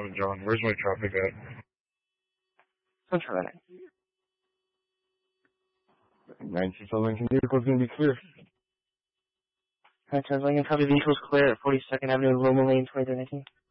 11 John. Where's my traffic at? Central Line. 967 Lincoln vehicle's going to be clear. Alright, Trans Lincoln, copy vehicles clear at 42nd Avenue, Loma Lane, 2319.